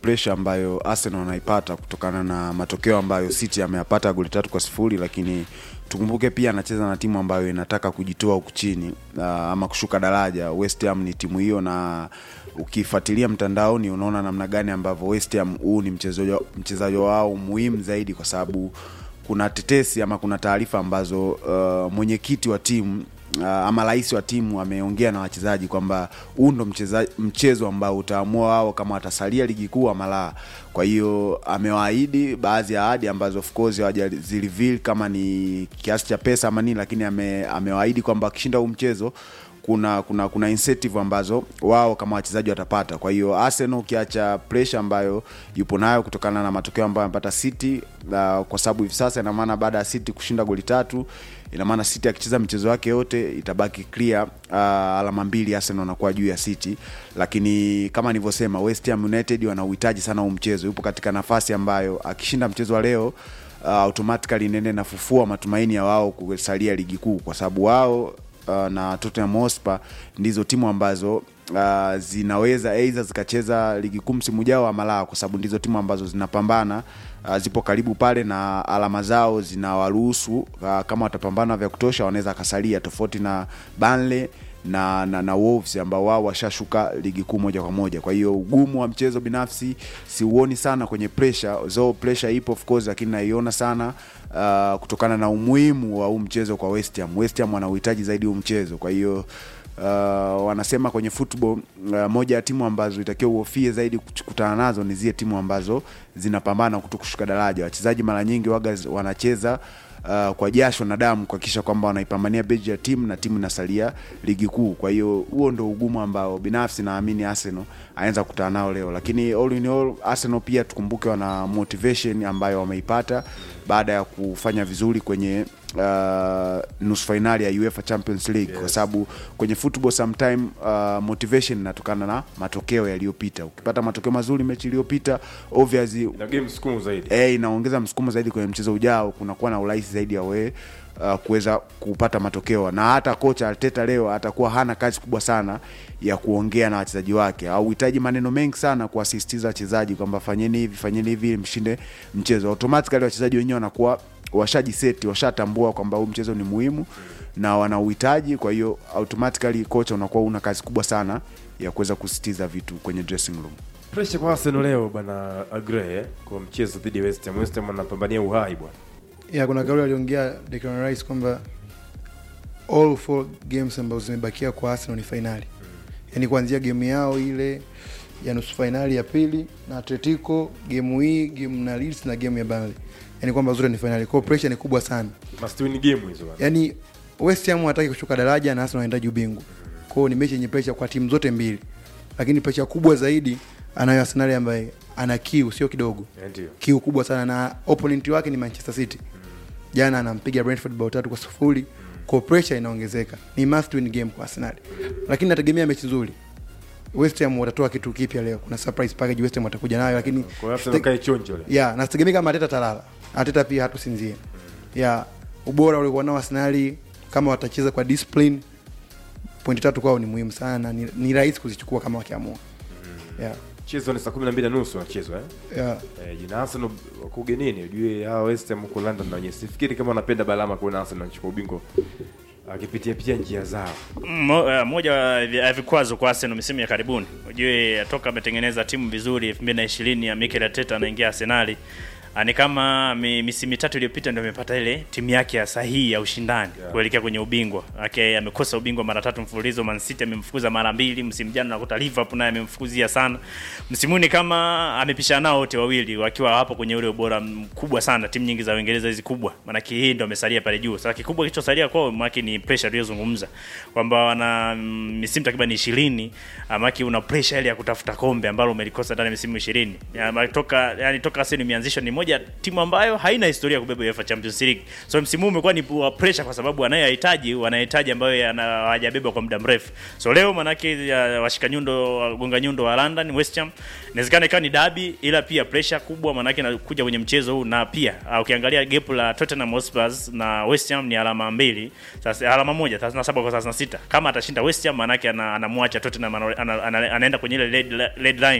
pressure ambayo Arsenal wanaipata kutokana na matokeo ambayo City ameyapata goli 3-0, lakini tukumbuke pia anacheza na timu ambayo inataka kujitoa huku chini ama kushuka daraja. West Ham ni timu hiyo, na ukifuatilia mtandaoni unaona namna gani ambavyo West Ham huu ni mchezaji wao muhimu zaidi, kwa sababu kuna tetesi ama kuna taarifa ambazo mwenyekiti wa timu ama rais wa timu ameongea na wachezaji kwamba huu ndo mchezo ambao utaamua wao kama watasalia ligi kuu ama la. Kwa hiyo amewaahidi baadhi ya ahadi ambazo of course hawajaziriveal kama ni kiasi cha pesa ama nini, lakini amewaahidi kwamba akishinda huu mchezo kuna incentive ambazo wao kama wachezaji watapata. Kwa hiyo Arsenal ukiacha pressure ambayo yupo nayo kutokana na matokeo ambayo amepata City, kwa sababu hivi sasa ina maana baada ya City kushinda goli 3, ina maana City akicheza mchezo wake yote itabaki clear, alama 2 Arsenal anakuwa juu ya City. Lakini kama nilivyosema, West Ham United wanauhitaji sana huu mchezo. Yupo katika nafasi ambayo akishinda mchezo wa leo automatically nende nafufua matumaini ya wao kusalia ligi kuu, kwa sababu wao na Tottenham Hotspur ndizo timu ambazo zinaweza either zikacheza ligi kuu msimu ujao ama la, kwa sababu ndizo timu ambazo zinapambana, zipo karibu pale na alama zao zinawaruhusu kama watapambana vya kutosha wanaweza kasalia, tofauti na Burnley na Wolves ambao wao washashuka ligi kuu moja kwa moja. Kwa hiyo ugumu wa mchezo binafsi siuoni sana kwenye pressure ipo of course, lakini naiona sana kutokana na umuhimu wa huu mchezo kwa West Ham. West Ham wanauhitaji zaidi huu mchezo. Kwa hiyo wanasema kwenye football moja ya timu ambazo itakiwa uofie zaidi kukutana nazo ni zile timu ambazo zinapambana kutokushuka daraja. Wachezaji mara nyingi waga wanacheza kwa jasho na damu kuhakikisha kwamba wanaipambania beji ya timu na timu inasalia ligi kuu. Kwa hiyo huo ndio ugumu ambao binafsi naamini Arsenal aanza kukutana nao leo. Lakini all in all, Arsenal pia tukumbuke wana motivation ambayo wameipata baada ya kufanya vizuri kwenye nusu finali ya UEFA Champions League. Yes. Kwa sababu kwenye football sometime motivation inatokana na matokeo yaliyopita. Ukipata matokeo mazuri mechi iliyopita, obviously na game msukumo zaidi. Inaongeza msukumo zaidi kwenye mchezo ujao, kunakuwa na urahisi zaidi ya wewe kuweza kupata matokeo. Na hata kocha Arteta leo atakuwa hana kazi kubwa sana ya kuongea na wachezaji wake, au uhitaji maneno mengi sana kuasisitiza wachezaji kwamba fanyeni hivi mshinde mchezo. Automatically wachezaji wenyewe wanakuwa washajiseti, washatambua kwamba huu mchezo ni muhimu na wanauhitaji. Kwa hiyo automatically kocha unakuwa una kazi kubwa sana ya kuweza kusitiza vitu kwenye dressing room. Pressure kwa Arsenal leo bana Agree kwa mchezo dhidi ya West Ham. West Ham wanapambania uhai bwana. Kuna kauli aliongea Declan Rice kwamba all 4 games ambazo zimebakia kwa Arsenal ni finali. Yaani kuanzia game yao ile ya nusu finali ya pili na Atletico, game hii, game na Leeds na game ya Burnley. Yaani kwamba zote ni finali. Kwa pressure ni kubwa sana. Must win game hizo bwana. Yaani West Ham hataki kushuka daraja na Arsenal wanahitaji ubingwa. Kwa hiyo ni mechi yenye pressure kwa timu zote mbili. Lakini pressure kubwa zaidi anayo Arsenal ambaye ana kiu sio kidogo. Ndio. Kiu kubwa sana, na opponent wake ni Manchester City. Jana anampiga Brentford bao 3-0. Kwa pressure inaongezeka. Ni must win game kwa Arsenal. Lakini nategemea mechi nzuri. West Ham watatoa kitu kipya leo. Kuna surprise package West Ham watakuja nayo, lakini kwa Arsenal kai chonjo leo. Na sitegemea kama Arteta talala. Arteta pia hatusinzie. Ubora ulikuwa nao Arsenal kama watacheza kwa discipline, pointi 3 kwao ni muhimu sana, ni rahisi kuzichukua kama wakiamua. Mchezo ni saa 12:30 unachezwa jina Arsenal kugenini ujue hao West Ham huko London na wenyewe. Sifikiri kama wanapenda balama kuona Arsenal anachukua ubingwa akipitia njia zao. Moja ya vikwazo kwa Arsenal msimu ya karibuni. Ujue toka ametengeneza timu vizuri 2020 ya Mikel Arteta anaingia Arsenal. Ni kama misimu 3 iliyopita ndio amepata ile timu yake ya sahihi ya ushindani kuelekea kwenye ubingwa. Amekosa ubingwa mara 3 mfululizo. Man City amemfukuza mara 2, msimu jana nakuta Liverpool naye amemfukuzia sana. Msimu ni kama amepishana nao wote wawili wakiwa hapo kwenye ule ubora mkubwa sana. Timu nyingi za Uingereza hizi kubwa, maana hii ndio amesalia pale juu. Sasa kikubwa kilichosalia kwao maki ni pressure aliyozungumza kwamba wana misimu takriban 20, maki una pressure ile ya kutafuta kombe ambalo umelikosa ndani ya misimu 20. Toka Arsenal imeanzishwa ni moja timu ambayo haina historia ya kubeba UEFA Champions League. So msimu umekuwa ni pressure kwa sababu wanahitaji ambayo hawajabeba kwa muda mrefu. So leo manake washika nyundo wagonga nyundo wa London West Ham inawezekana ikawa ni derby, ila pia pressure kubwa manake inakuja kwenye mchezo huu. Na pia ukiangalia gap la Tottenham Hotspur na West Ham ni alama 2, sasa alama 1 37 kwa 36. Kama atashinda West Ham manake anamwacha Tottenham anaenda kwenye ile red line